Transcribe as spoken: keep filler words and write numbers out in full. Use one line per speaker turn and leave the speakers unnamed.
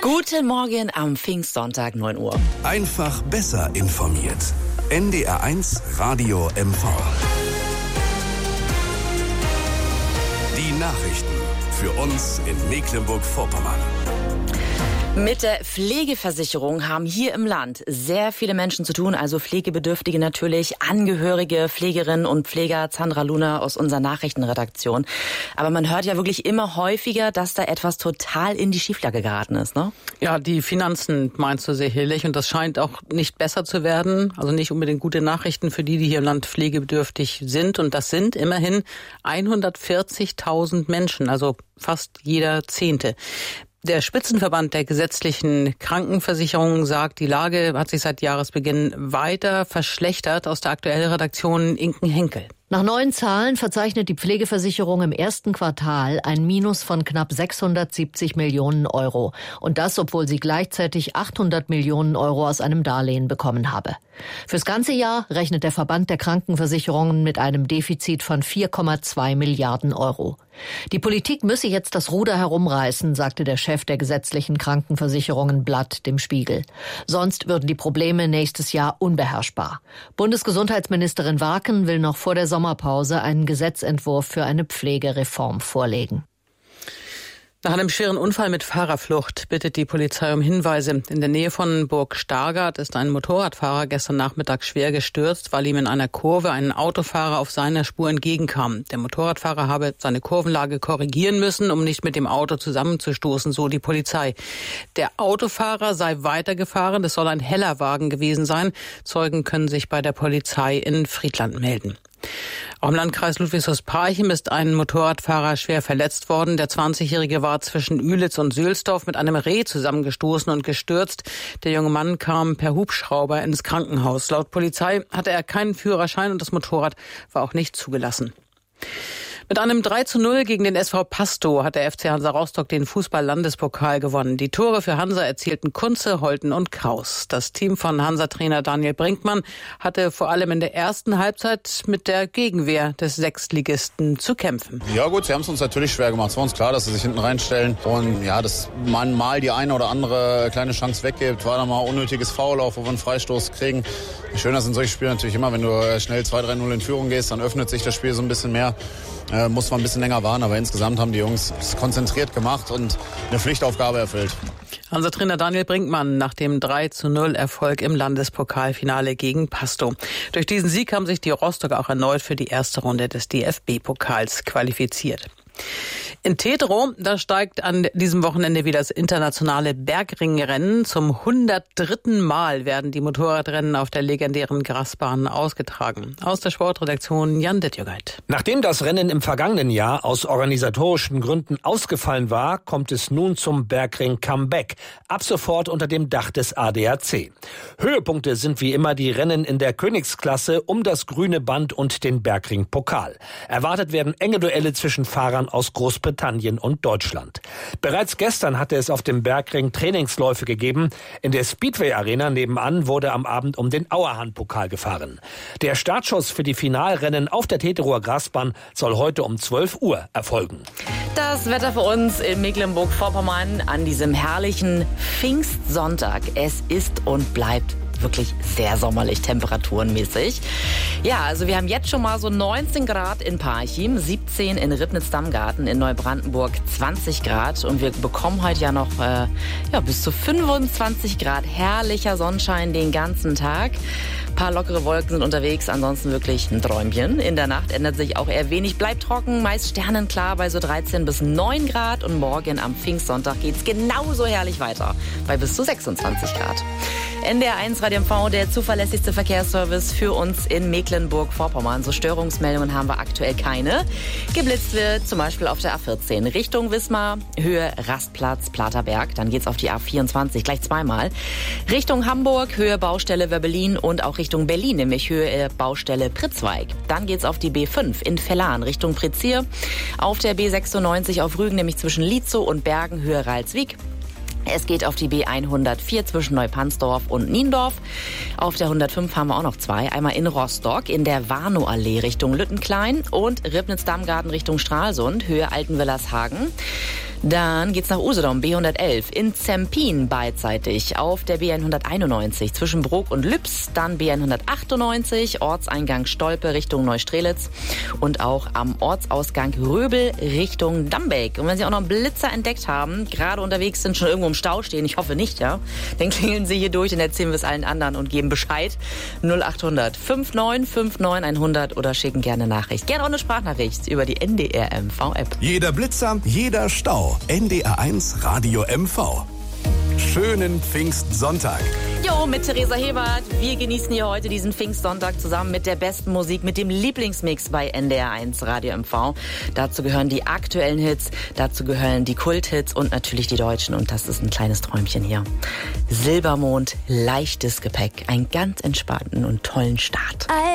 Guten Morgen am Pfingstsonntag, neun Uhr.
Einfach besser informiert. N D R eins Radio M V. Die Nachrichten für uns in Mecklenburg-Vorpommern.
Mit der Pflegeversicherung haben hier im Land sehr viele Menschen zu tun, also Pflegebedürftige natürlich, Angehörige, Pflegerinnen und Pfleger. Sandra Luna aus unserer Nachrichtenredaktion. Aber man hört ja wirklich immer häufiger, dass da etwas total in die Schieflage geraten ist, ne?
Ja, die Finanzen meinst du sicherlich, und das scheint auch nicht besser zu werden. Also nicht unbedingt gute Nachrichten für die, die hier im Land pflegebedürftig sind. Und das sind immerhin hundertvierzigtausend Menschen, also fast jeder Zehnte. Der Spitzenverband der gesetzlichen Krankenversicherung sagt, die Lage hat sich seit Jahresbeginn weiter verschlechtert. Aus der aktuellen Redaktion Inken Henkel.
Nach neuen Zahlen verzeichnet die Pflegeversicherung im ersten Quartal ein Minus von knapp sechshundertsiebzig Millionen Euro. Und das, obwohl sie gleichzeitig achthundert Millionen Euro aus einem Darlehen bekommen habe. Fürs ganze Jahr rechnet der Verband der Krankenversicherungen mit einem Defizit von vier Komma zwei Milliarden Euro. Die Politik müsse jetzt das Ruder herumreißen, sagte der Chef der gesetzlichen Krankenversicherungen Blatt dem Spiegel. Sonst würden die Probleme nächstes Jahr unbeherrschbar. Bundesgesundheitsministerin Warken will noch vor der Sommerpause einen Gesetzentwurf für eine Pflegereform vorlegen.
Nach einem schweren Unfall mit Fahrerflucht bittet die Polizei um Hinweise. In der Nähe von Burg Stargard ist ein Motorradfahrer gestern Nachmittag schwer gestürzt, weil ihm in einer Kurve ein Autofahrer auf seiner Spur entgegenkam. Der Motorradfahrer habe seine Kurvenlage korrigieren müssen, um nicht mit dem Auto zusammenzustoßen, so die Polizei. Der Autofahrer sei weitergefahren, es soll ein heller Wagen gewesen sein. Zeugen können sich bei der Polizei in Friedland melden. Auch im Landkreis Ludwigshaus-Parchim ist ein Motorradfahrer schwer verletzt worden. Der zwanzigjährige war zwischen Ühlitz und Sülsdorf mit einem Reh zusammengestoßen und gestürzt. Der junge Mann kam per Hubschrauber ins Krankenhaus. Laut Polizei hatte er keinen Führerschein und das Motorrad war auch nicht zugelassen. Mit einem drei zu null gegen den S V Pastow hat der F C Hansa Rostock den Fußball-Landespokal gewonnen. Die Tore für Hansa erzielten Kunze, Holten und Kraus. Das Team von Hansa-Trainer Daniel Brinkmann hatte vor allem in der ersten Halbzeit mit der Gegenwehr des Sechstligisten zu kämpfen.
Ja gut, sie haben es uns natürlich schwer gemacht. Es war uns klar, dass sie sich hinten reinstellen und ja, dass man mal die eine oder andere kleine Chance weggibt. War dann mal unnötiges Foul auf, wo wir einen Freistoß kriegen. Schöner sind solche Spiele natürlich immer, wenn du schnell zwei drei null in Führung gehst, dann öffnet sich das Spiel so ein bisschen mehr. Äh, muss man ein bisschen länger warten, aber insgesamt haben die Jungs es konzentriert gemacht und eine Pflichtaufgabe erfüllt.
Hansa-Trainer Daniel Brinkmann nach dem drei zu null Erfolg im Landespokalfinale gegen Pastow. Durch diesen Sieg haben sich die Rostocker auch erneut für die erste Runde des D F B-Pokals qualifiziert. In Teterow, da steigt an diesem Wochenende wieder das internationale Bergringrennen. Zum hundertdritten Mal werden die Motorradrennen auf der legendären Grasbahn ausgetragen. Aus der Sportredaktion Jan Dittjugeit.
Nachdem das Rennen im vergangenen Jahr aus organisatorischen Gründen ausgefallen war, kommt es nun zum Bergring Comeback. Ab sofort unter dem Dach des A D A C. Höhepunkte sind wie immer die Rennen in der Königsklasse um das grüne Band und den Bergring-Pokal. Erwartet werden enge Duelle zwischen Fahrern aus Großbritannien und Deutschland. Bereits gestern hatte es auf dem Bergring Trainingsläufe gegeben. In der Speedway-Arena nebenan wurde am Abend um den Auerhahn-Pokal gefahren. Der Startschuss für die Finalrennen auf der Teterower Grasbahn soll heute um zwölf Uhr erfolgen.
Das Wetter für uns in Mecklenburg-Vorpommern an diesem herrlichen Pfingstsonntag. Es ist und bleibt wirklich sehr sommerlich, temperaturenmäßig. Ja, also wir haben jetzt schon mal so neunzehn Grad in Parchim, siebzehn in Ribnitz-Dammgarten, in Neubrandenburg zwanzig Grad und wir bekommen heute ja noch äh, ja, bis zu fünfundzwanzig Grad. Herrlicher Sonnenschein den ganzen Tag. Ein paar lockere Wolken sind unterwegs, ansonsten wirklich ein Träumchen. In der Nacht ändert sich auch eher wenig, bleibt trocken, meist sternenklar bei so dreizehn bis neun Grad und morgen am Pfingstsonntag geht's genauso herrlich weiter, bei bis zu sechsundzwanzig Grad. N D R eins Radio M V, der zuverlässigste Verkehrsservice für uns in Mecklenburg-Vorpommern. So Störungsmeldungen haben wir aktuell keine. Geblitzt wird zum Beispiel auf der A vierzehn Richtung Wismar, Höhe Rastplatz Platerberg. Dann geht's auf die A vierundzwanzig gleich zweimal. Richtung Hamburg, Höhe Baustelle Werbelin und auch Richtung Berlin, nämlich Höhe Baustelle Pritzweig. Dann geht's auf die B fünf in Vellan Richtung Prizier. Auf der B sechsundneunzig auf Rügen, nämlich zwischen Lietzow und Bergen, Höhe Ralswiek. Es geht auf die B hundertvier zwischen Neupanzdorf und Niendorf. Auf der hundertfünf haben wir auch noch zwei. Einmal in Rostock in der Warnow-Allee Richtung Lüttenklein und Ribnitz-Dammgarten Richtung Stralsund, Höhe Altenwillershagen. Dann geht's nach Usedom, B hundertelf, in Zempin beidseitig auf der B hunderteinundneunzig zwischen Brok und Lübs, dann B hundertachtundneunzig, Ortseingang Stolpe Richtung Neustrelitz und auch am Ortsausgang Röbel Richtung Dambeck. Und wenn Sie auch noch einen Blitzer entdeckt haben, gerade unterwegs sind, schon irgendwo im Stau stehen, ich hoffe nicht, ja, dann klingeln Sie hier durch, dann erzählen wir es allen anderen und geben Bescheid. null achthundert neunundfünfzig neunundfünfzig hundert oder schicken gerne Nachricht. Gerne auch eine Sprachnachricht über die N D R M V-App.
Jeder Blitzer, jeder Stau. N D R eins Radio M V. Schönen Pfingstsonntag.
Jo, mit Theresa Hebert. Wir genießen hier heute diesen Pfingstsonntag zusammen mit der besten Musik, mit dem Lieblingsmix bei N D R eins Radio M V. Dazu gehören die aktuellen Hits, dazu gehören die Kulthits und natürlich die Deutschen. Und das ist ein kleines Träumchen hier. Silbermond, leichtes Gepäck, einen ganz entspannten und tollen Start.